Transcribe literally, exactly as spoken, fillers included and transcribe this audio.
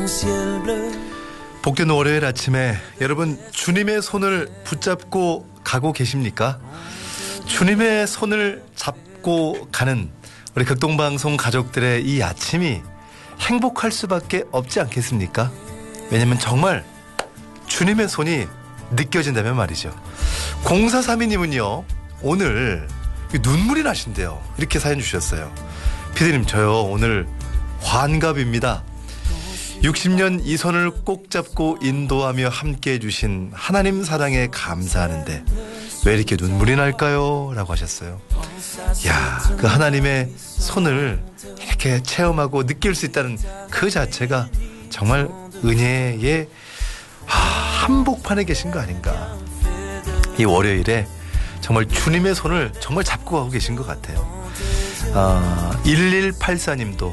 복된 월요일 아침에 여러분 주님의 손을 붙잡고 가고 계십니까? 주님의 손을 잡고 가는 우리 극동방송 가족들의 이 아침이 행복할 수밖에 없지 않겠습니까? 왜냐면 정말 주님의 손이 느껴진다면 말이죠. 공사삼이 님은요 오늘 눈물이 나신대요. 이렇게 사연 주셨어요. 피디님 저요 오늘 환갑입니다. 육십 년 이 손을 꼭 잡고 인도하며 함께 해주신 하나님 사랑에 감사하는데 왜 이렇게 눈물이 날까요? 라고 하셨어요. 야, 그 하나님의 손을 이렇게 체험하고 느낄 수 있다는 그 자체가 정말 은혜의 한복판에 계신 거 아닌가. 이 월요일에 정말 주님의 손을 정말 잡고 가고 계신 것 같아요. 아, 일일팔사 님도